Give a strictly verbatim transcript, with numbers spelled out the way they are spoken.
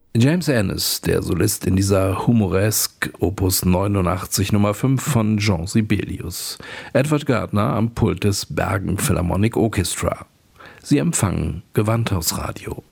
James Ennis, der Solist in dieser Humoresque Opus neunundachtzig Nummer fünf von Jean Sibelius. Edward Gardner am Pult des Bergen Philharmonic Orchestra. Sie empfangen Gewandhausradio.